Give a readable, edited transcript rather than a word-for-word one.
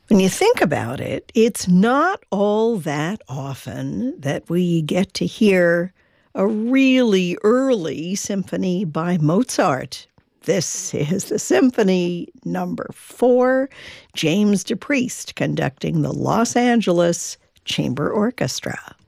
When you think about it, it's not all that often that we get to hear a really early symphony by Mozart. This is the Symphony Number 4, James DePriest conducting the Los Angeles Chamber Orchestra.